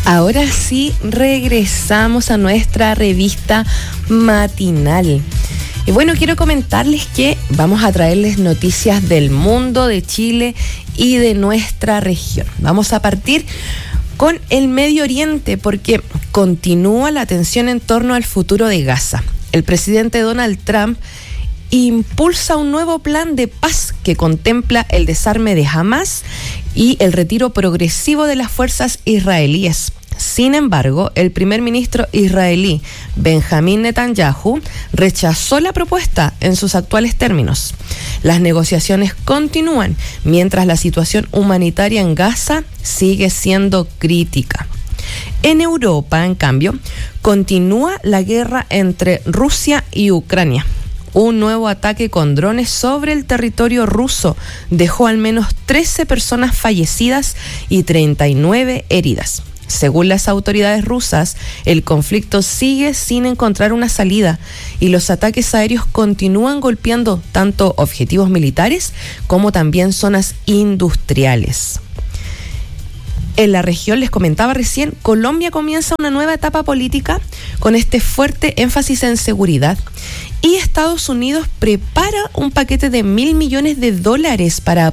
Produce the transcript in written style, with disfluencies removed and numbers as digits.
Ahora sí, regresamos a nuestra revista matinal. Y bueno, quiero comentarles que vamos a traerles noticias del mundo, de Chile y de nuestra región. Vamos a partir con el Medio Oriente porque continúa la tensión en torno al futuro de Gaza. El presidente Donald Trump impulsa un nuevo plan de paz que contempla el desarme de Hamas y el retiro progresivo de las fuerzas israelíes. Sin embargo, el primer ministro israelí Benjamín Netanyahu rechazó la propuesta en sus actuales términos. Las negociaciones continúan mientras la situación humanitaria en Gaza sigue siendo crítica. En Europa, en cambio, continúa la guerra entre Rusia y Ucrania. Un nuevo ataque con drones sobre el territorio ruso dejó al menos 13 personas fallecidas y 39 heridas. Según las autoridades rusas, el conflicto sigue sin encontrar una salida y los ataques aéreos continúan golpeando tanto objetivos militares como también zonas industriales. En la región, les comentaba recién, Colombia comienza una nueva etapa política con este fuerte énfasis en seguridad y Estados Unidos prepara un paquete de $1.000 millones para